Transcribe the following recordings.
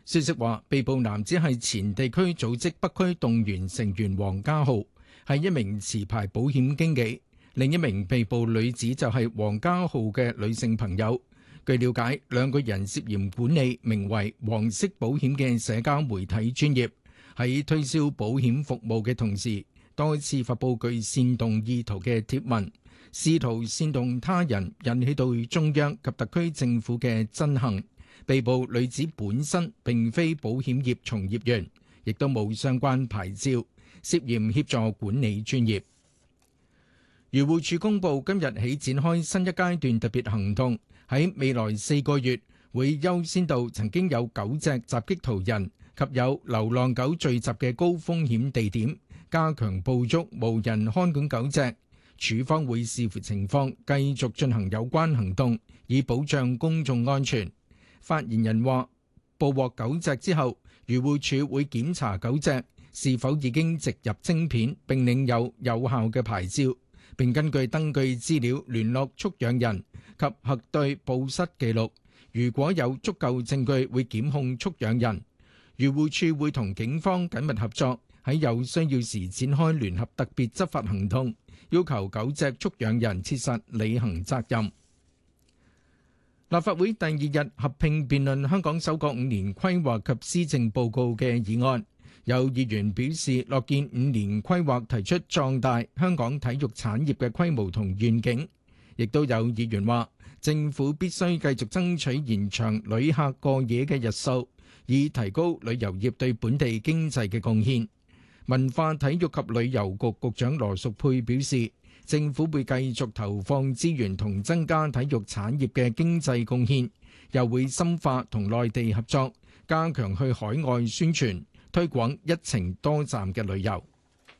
消息話，被捕男子係前地區組織北區動員成員黃家浩，係一名持牌保險經紀。另一名被捕女子就係黃家浩嘅女性朋友。據了解，兩個人涉嫌管理名為黃色保險嘅社交媒體專頁，喺推銷保險服務嘅同時，多次發佈具煽動意圖嘅貼文，試圖煽動他人引起對中央及特區政府嘅憎恨。被捕女子本身並非保險業從業員，亦都冇相關牌照，涉嫌協助管理專業。漁護署公布今日起展開新一階段特別行動，喺未來4個月會優先到曾經有狗隻襲擊途人及有流浪狗聚集嘅高風險地點，加強捕捉無人看管狗隻。署方會視乎情況繼續進行有關行動，以保障公眾安全。發言人話，捕獲狗隻之後，漁護署會檢查狗隻是否已經植入晶片並領有有效嘅牌照，並根據登記資料聯絡畜養人及核對報失記錄。如果有足夠證據，會檢控畜養人。漁護署會同警方緊密合作，喺有需要時展開聯合特別執法行動，要求狗隻畜養人切實履行責任。立法會第2日合併辯論香港首個5年規劃及施政報告嘅議案，有議員表示樂見5年規劃提出壯大香港體育產業嘅規模同願景，亦都有議員話政府必須繼續爭取延長旅客過夜嘅日數，以提高旅遊業對本地經濟嘅貢獻。文化體育及旅遊局局長羅淑佩表示，政府會繼續投放資源同增加體育產業嘅經濟貢獻，又會深化同內地合作，加強去海外宣傳，推廣一程多站嘅旅遊。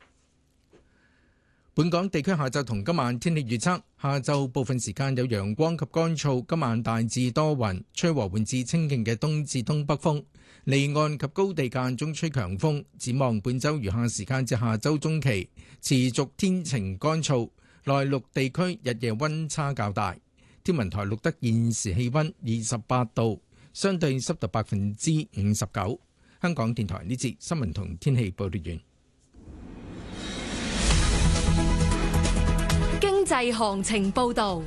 本港地區下晝同今晚天氣預測，下晝部分時間有陽光及乾燥，今晚大致多雲，吹和緩至清勁嘅東至東北風，離岸及高地間中吹強風。展望本週餘下時間至下週中期，持續天晴乾燥，內陸地區日夜溫差較大。天文台錄得現時氣溫28度，相對濕度59%。香港電台呢節新聞同天氣報道完。 經濟行情報道。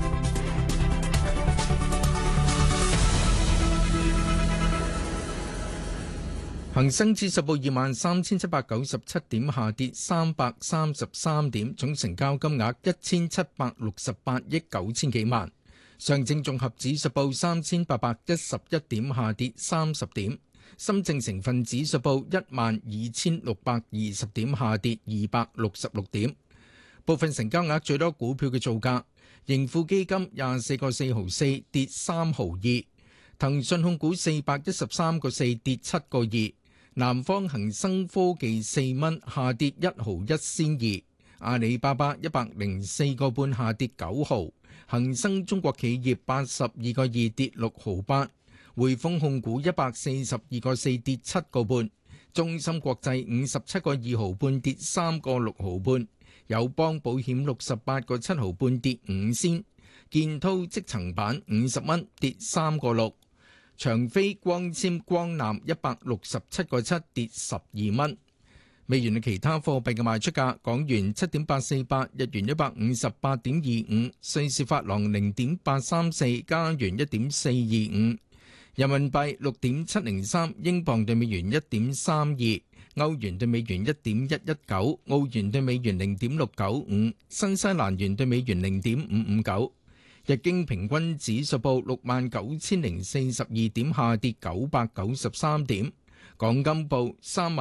恒生指數報23,797點，下跌333點，總成交金額1768億9千幾萬。上證綜合指數報3811點，下跌30點。深證成分指數報12620點，下跌266點。部分成交額最多股票嘅造價：盈富基金24個4毫4，跌3毫2；騰訊控股413個4，跌7個2；南方恒生科技4蚊，下跌1毫1仙2；阿里巴巴104個半，下跌9毫；恒生中國企業82個2，跌6毫8；匯豐控股142個4，跌7個半；中芯國際57個2毫半，跌3個6毫半。友邦保險68個7毫半，跌5仙；建滔積層板50蚊，跌3個6；長飛光纖光纜167個7，跌12蚊。美元嘅其他貨幣嘅賣出價：港元7.848，日元158.25，瑞士法郎0.834，加元1.425，人民幣6.703，英鎊對美元1.32。歐元對美元1.119，澳元對美元0.695，新西蘭元對美元0.559。日經平均指數報69,042點，下跌993點。港金報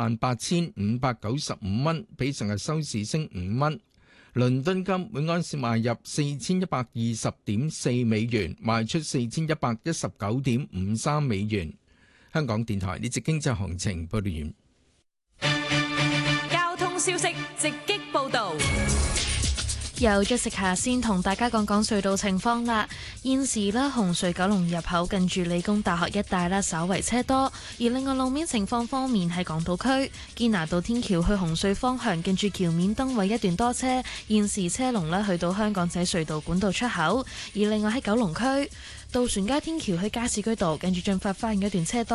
38,595蚊，比上日收市升5蚊。倫敦金每安士賣入4120.4美元，賣出4119.53美元。香港電台呢節經濟行情報道完。 消息直擊報導， 由Jessica先同大家講講隧道情況啦。現時咧，紅隧九龍入口近住理工大學一帶咧，稍為車多。而另外路面情況方面，喺港島區堅拿道天橋去紅隧方向，近住橋面燈位一段多車，現時車龍咧去到香港仔隧道管道出口。而另外喺九龍區渡船街天橋去加士居道，近住進發花園一段車多。